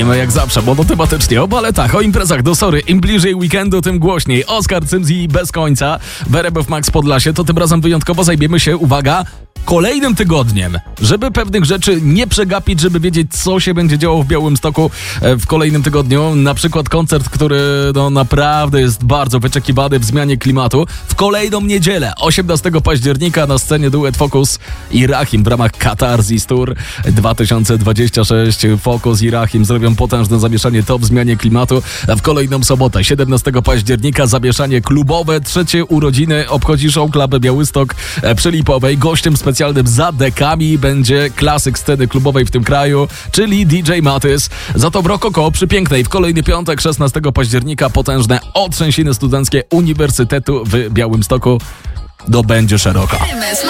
Lecimy jak zawsze monotematycznie o baletach, o imprezach do Sorry. Im bliżej weekendu, tym głośniej. Oskar Cymzi bez końca, Berebew Max Podlasie. To tym razem wyjątkowo zajmiemy się, uwaga, kolejnym tygodniem, żeby pewnych rzeczy nie przegapić, żeby wiedzieć, co się będzie działo w Białymstoku w kolejnym tygodniu. Na przykład koncert, który naprawdę jest bardzo wyczekiwany w zmianie klimatu. W kolejną niedzielę, 18 października na scenie duet Focus i Rahim w ramach Katarzys Tour 2026. Focus i Rahim zrobią potężne zamieszanie to w zmianie klimatu. A w kolejną sobotę, 17 października, zamieszanie klubowe. Trzecie urodziny obchodzi Show Club Białystok przy Lipowej. Gościem specjalnym za dekami będzie klasyk sceny klubowej w tym kraju, czyli DJ Matys. Za to w Rokoko przy Pięknej w kolejny piątek, 16 października, potężne otrzęsiny studenckie Uniwersytetu w Białymstoku. Będzie szeroka.